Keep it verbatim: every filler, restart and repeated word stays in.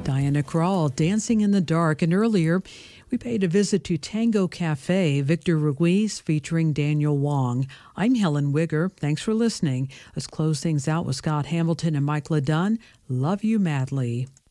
Diana Krall, Dancing in the Dark. And earlier, we paid a visit to Tango Cafe, Victor Ruiz featuring Daniel Wong. I'm Helen Wigger. Thanks for listening. Let's close things out with Scott Hamilton and Mike LeDunn. Love you madly.